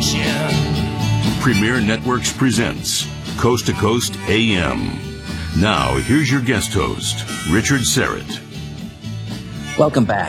Premier Networks presents Coast to Coast AM. Now, here's your guest host, Richard Serrett. Welcome back.